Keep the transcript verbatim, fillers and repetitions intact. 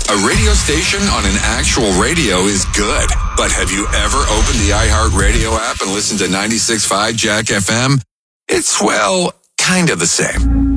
A radio station on an actual radio is good. But have you ever opened the iHeartRadio app and listened to ninety-six point five Jack F M? It's, well, kind of the same.